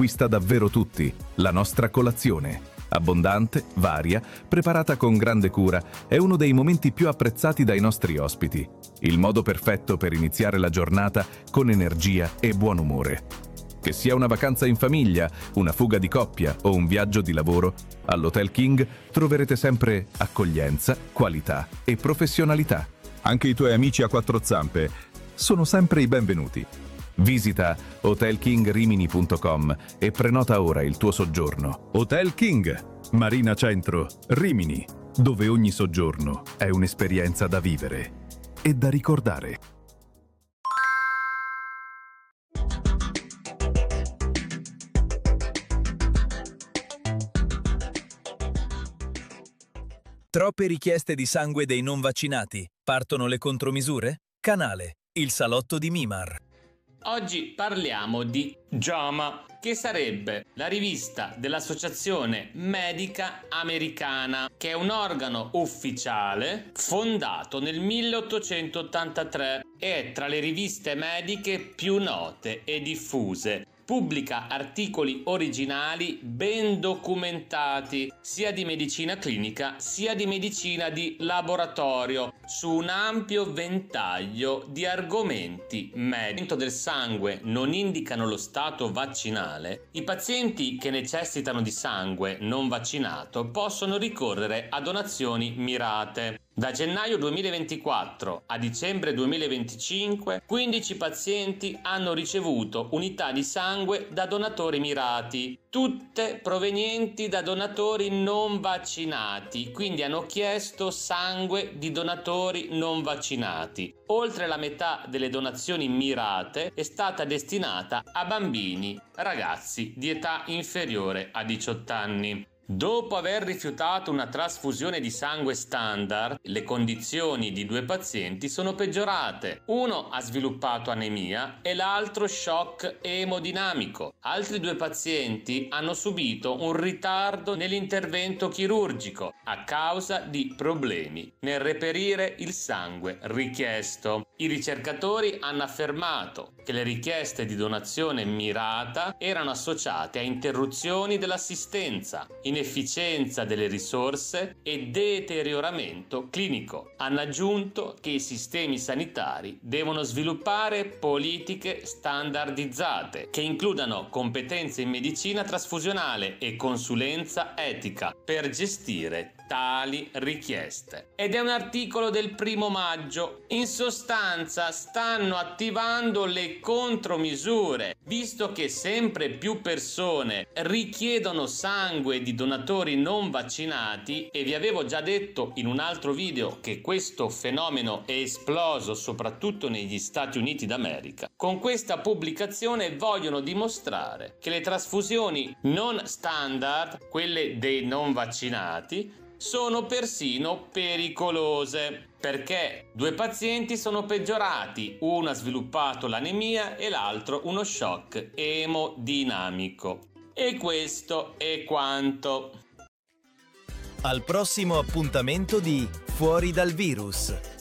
conquista davvero tutti, la nostra colazione. Abbondante, varia, preparata con grande cura, è uno dei momenti più apprezzati dai nostri ospiti. Il modo perfetto per iniziare la giornata con energia e buon umore. Che sia una vacanza in famiglia, una fuga di coppia o un viaggio di lavoro, all'Hotel King troverete sempre accoglienza, qualità e professionalità. Anche i tuoi amici a quattro zampe sono sempre i benvenuti. Visita hotelkingrimini.com e prenota ora il tuo soggiorno. Hotel King, Marina Centro, Rimini, dove ogni soggiorno è un'esperienza da vivere e da ricordare. Troppe richieste di sangue dei non vaccinati? Partono le contromisure? Canale, il salotto di Mimar. Oggi parliamo di JAMA, che sarebbe la rivista dell'Associazione Medica Americana, che è un organo ufficiale fondato nel 1883 e è tra le riviste mediche più note e diffuse. Pubblica articoli originali ben documentati sia di medicina clinica sia di medicina di laboratorio su un ampio ventaglio di argomenti medici. Del sangue non indicano lo stato vaccinale. I pazienti che necessitano di sangue non vaccinato possono ricorrere a donazioni mirate. Da gennaio 2024 a dicembre 2025, 15 pazienti hanno ricevuto unità di sangue da donatori mirati, tutte provenienti da donatori non vaccinati, quindi hanno chiesto sangue di donatori non vaccinati. Oltre la metà delle donazioni mirate è stata destinata a bambini, ragazzi di età inferiore a 18 anni. Dopo aver rifiutato una trasfusione di sangue standard, le condizioni di due pazienti sono peggiorate. Uno ha sviluppato anemia e l'altro shock emodinamico. Altri due pazienti hanno subito un ritardo nell'intervento chirurgico a causa di problemi nel reperire il sangue richiesto. I ricercatori hanno affermato che le richieste di donazione mirata erano associate a interruzioni dell'assistenza, inefficienza delle risorse e deterioramento clinico. Hanno aggiunto che i sistemi sanitari devono sviluppare politiche standardizzate che includano competenze in medicina trasfusionale e consulenza etica per gestire tali richieste. Ed è un articolo del 1° maggio. In sostanza stanno attivando le contromisure, visto che sempre più persone richiedono sangue di donatori non vaccinati, e vi avevo già detto in un altro video che questo fenomeno è esploso soprattutto negli Stati Uniti d'America. Con questa pubblicazione vogliono dimostrare che le trasfusioni non standard, quelle dei non vaccinati, sono persino pericolose, perché due pazienti sono peggiorati, uno ha sviluppato l'anemia e l'altro uno shock emodinamico. E questo è quanto. Al prossimo appuntamento di Fuori dal virus.